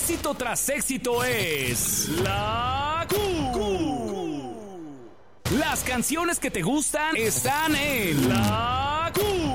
éxito tras éxito es la Q. Las canciones que te gustan están en la Q.